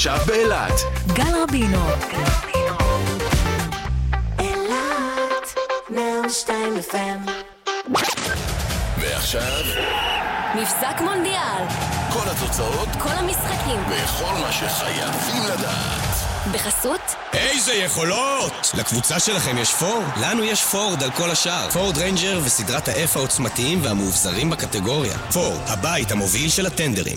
עכשיו באילת גל רבינו. אילת 102 FM. ועכשיו מבזק מונדיאל. כל התוצאות, כל המשחקים. וכל מה שחייבים לדעת. בחסות איזה יכולות! לקבוצה שלכם יש פורד? לנו יש פורד על כל השאר. פורד ריינג'ר וסדרת ה-F העוצמתיים והמאובזרים בקטגוריה. פורד, הבית המוביל של הטנדרים.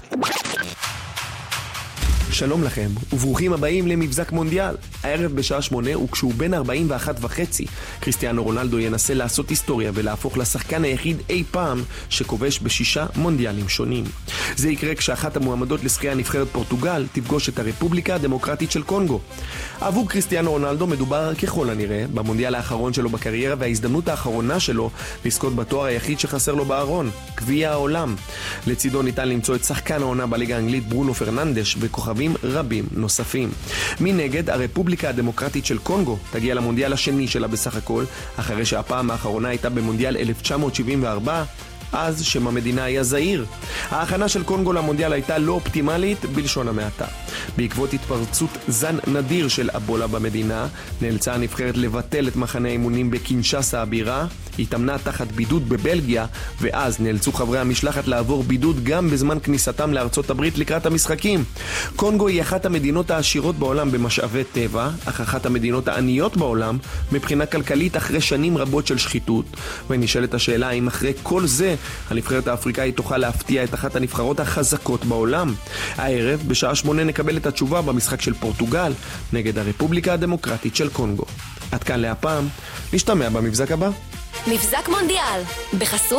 שלום לכם, וברוכים הבאים למבזק מונדיאל. הערב בשעה 8, וכשהוא בן 41.5, קריסטיאנו רונלדו ינסה לעשות היסטוריה ולהפוך לשחקן היחיד אי פעם שכובש ב6 מונדיאלים שונים. זה יקרה כשאחת המועמדות לשחייה נבחרת פורטוגל תפגוש את הרפובליקה הדמוקרטית של קונגו. עבור קריסטיאנו רונלדו מדובר ככל הנראה במונדיאל האחרון שלו בקריירה, וההזדמנות האחרונה שלו לזכות בתואר היחיד שחסר לו בארון, גביע העולם. לצידו ניתן למצוא את שחקן העונה בליגה האנגלית ברונו פרננדש וכוכבים רבים נוספים. מנגד, הרפובליקה הדמוקרטית של קונגו תגיע למונדיאל השני שלה בסך הכל, אחרי שהפעם האחרונה הייתה במונדיאל 1974, אז שם המדינה היה זהיר. ההכנה של קונגו למונדיאל הייתה לא אופטימלית בלשון המעטה. בעקבות התפרצות זן נדיר של אבולה במדינה, נאלצה הנבחרת לבטל את מחנה האימונים בקינשאסה הבירה, התאמנה תחת בידוד בבלגיה, ואז נאלצו חברי המשלחת לעבור בידוד גם בזמן כניסתם לארצות הברית לקראת המשחקים. קונגו היא אחת המדינות העשירות בעולם במשאבי טבע, אך אחת המדינות העניות בעולם מבחינה כלכלית אחרי שנים רבות של שחיתות. ונשאלת השאלה האם אחרי כל זה הנבחרת האפריקאית תוכל להפתיע את אחת הנבחרות החזקות בעולם. הערב בשעה 8 נקבל את התשובה במשחק של פורטוגל נגד הרפובליקה הדמוקרטית של קונגו. עד כאן להפעם, נשתמע במבזק הבא. מבזק מונדיאל. בחסות